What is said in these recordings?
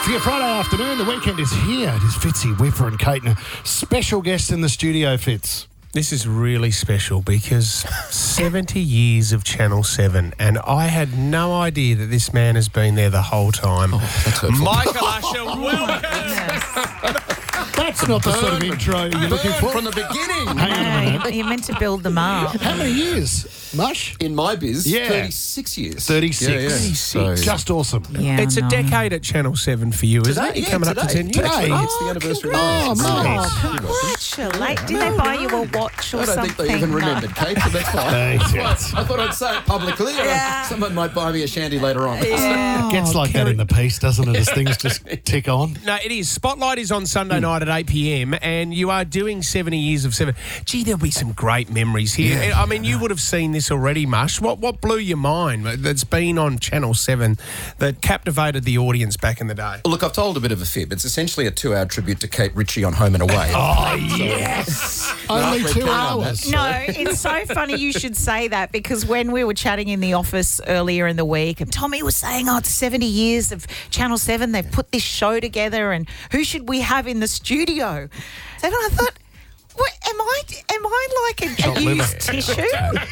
For your Friday afternoon, the weekend is here. It is Fitzy, Whipper and Kate. Special guest in the studio, Fitz. This is really special because 70 years of Channel 7, and I had no idea that this man has been there the whole time. Michael Usher, welcome. That's not the sort of intro you're looking for. From the beginning. Hang on a minute. You're meant to build them up. How many years, Mush? In my biz, Yeah. 36 years. 36. Yeah, yeah. 36. So- Just awesome. Yeah, It's a I know. decade at Channel 7 for you, isn't it? You're coming up to 10 years. Today. Actually, it's the anniversary. Oh, Oh, mate. congratulations. Did they buy you a watch or I don't something? think they even remembered, Kate, but that's fine. Yes. I thought I'd say it publicly, or Yeah. someone might buy me a shandy later on. Yeah. Gets like that in the piece, doesn't it, as things just tick on? No, it is. Spotlight is on Sunday night at 8 p.m, and you are doing 70 years of 7. Gee, there'll be some great memories here. Yeah. I mean, you would have seen this already, Mush. What blew your mind that's been on Channel 7 that captivated the audience back in the day? Well, look, I've told a bit of a fib. It's essentially a 2-hour tribute to Kate Ritchie on Home and Away. Oh, yes. Only 2 hours. No, it's so funny you should say that because when we were chatting in the office earlier in the week, Tommy was saying, it's 70 years of Channel 7. They've put this show together and who should we have in the studio? And I thought, what, am I like a used tissue?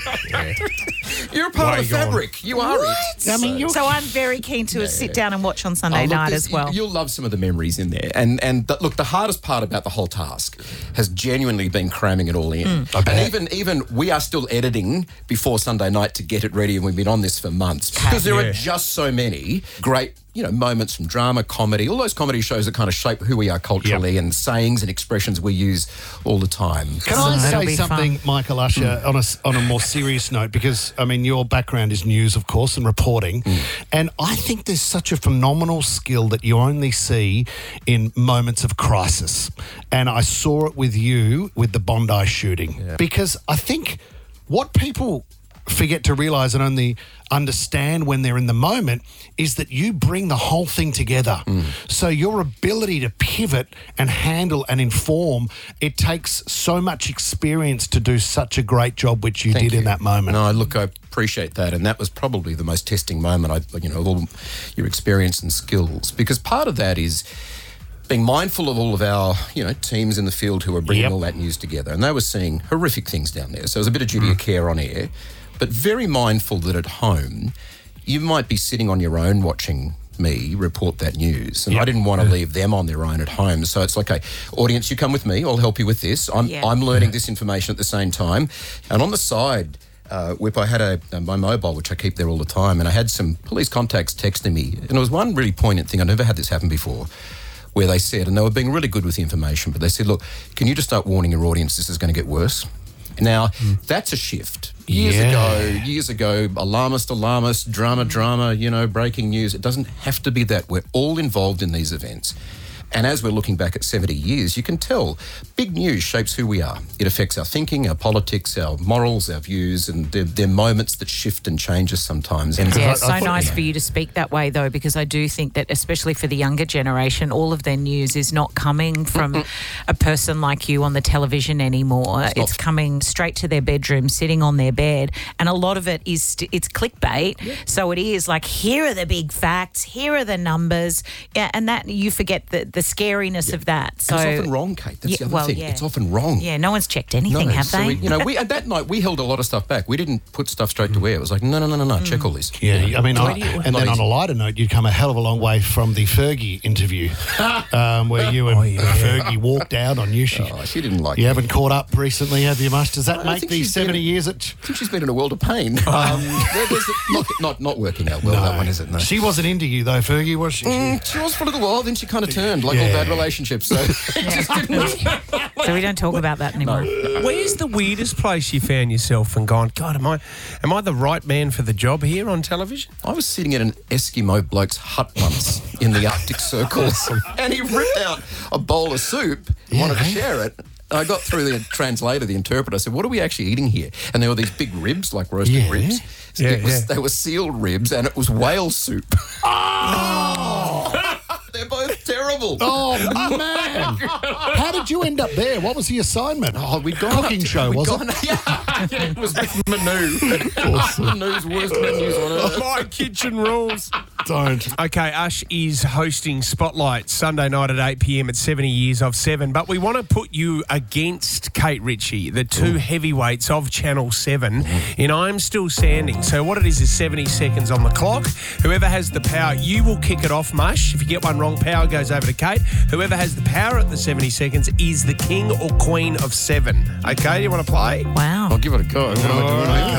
You're a part Why of the are you going? fabric. You are What? it. I mean, you're... So I'm very keen to sit down and watch on Sunday Look, night this- as well. You'll love some of the memories in there. Look, the hardest part about the whole task has genuinely been cramming it all in. And even we are still editing before Sunday night to get it ready, and we've been on this for months because there are just so many great moments from drama, comedy, all those comedy shows that kind of shape who we are culturally and sayings and expressions we use all the time. Can I That'll say be something, Michael Usher, on a more serious note? Because, I mean, your background is news, of course, and reporting. And I think there's such a phenomenal skill that you only see in moments of crisis. And I saw it with you with the Bondi shooting. Yeah. Because I think what people forget to realise and only understand when they're in the moment is that you bring the whole thing together. So your ability to pivot and handle and inform, it takes so much experience to do such a great job, which you did in that moment. No, look, I appreciate that, and that was probably the most testing moment, of all your experience and skills, because part of that is being mindful of all of our, teams in the field who are bringing all that news together, and they were seeing horrific things down there. So it was a bit of duty of care on air, but very mindful that at home you might be sitting on your own watching me report that news, and I didn't want to leave them on their own at home. So it's like, okay, audience, you come with me. I'll help you with this. I'm learning this information at the same time, and on the side. Whip, I had my mobile, which I keep there all the time, and I had some police contacts texting me, and it was one really poignant thing. I'd never had this happen before, where they said, and they were being really good with the information, but they said, look, can you just start warning your audience this is going to get worse? Now, that's a shift. Years ago, alarmist, drama, breaking news. It doesn't have to be that. We're all involved in these events. And as we're looking back at 70 years, you can tell big news shapes who we are. It affects our thinking, our politics, our morals, our views, and they're moments that shift and change us sometimes. And Yeah, it's so nice for you to speak that way, though, because I do think that, especially for the younger generation, all of their news is not coming from a person like you on the television anymore. It's coming straight to their bedroom, sitting on their bed, and a lot of it is it's clickbait. Yeah. So it is like, here are the big facts, here are the numbers, and that you forget the scariness of that. So and it's often wrong, Kate. That's the other thing. It's often wrong. Yeah, no one's checked anything, have they? We at that night we held a lot of stuff back. We didn't put stuff straight to air. It was like, no, check all this. Yeah, I mean, and then on a lighter note, you'd come a hell of a long way from the Fergie interview where you and Fergie walked out on you. She didn't like You it. haven't caught up recently, have you, Mush? Does that make these 70 years at... I think she's been in a world of pain. Not working out well, that one, is it? No. She wasn't into you, though, Fergie, was she? She was for a little while, then she kind of turned, like all bad relationships. So it just didn't. So we don't talk about that anymore. Where's the weirdest place you found yourself and gone, God, am I the right man for the job here on television? I was sitting in an Eskimo bloke's hut once in the Arctic Circle, and he ripped out a bowl of soup and wanted to share it. And I got through the translator, the interpreter. I said, what are we actually eating here? And there were these big ribs, like roasted ribs. They were seal ribs, and it was whale soup. They're both terrible. Oh, man. How did you end up there? What was the assignment? We'd gone Cooking show, was it? Yeah, it was Manu. Manu's worst menus on earth. My kitchen rules. Don't. Okay, Ush is hosting Spotlight Sunday night at 8 p.m. at 70 Years of 7. But we want to put you against Kate Ritchie, the two heavyweights of Channel 7, in I'm Still Standing. So what it is 70 seconds on the clock. Whoever has the power, you will kick it off, Mush. If you get one wrong, power goes over to Kate. Whoever has the power at the 70 seconds is the king or queen of 7. Okay, you want to play? Wow. I'll give it a go. What am I doing?